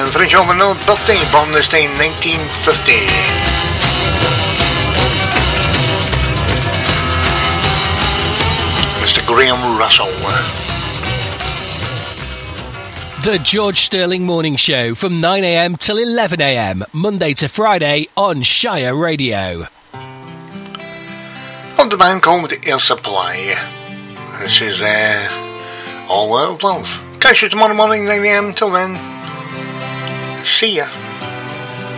and finish off another birthday, born this day in 1950. Mr. Graham Russell. The George Sterling Morning Show from 9am till 11am, Monday to Friday on Shire Radio. Of the band called Air Supply. This is All Out of Love. Catch you tomorrow morning, 9am. Till then, see ya.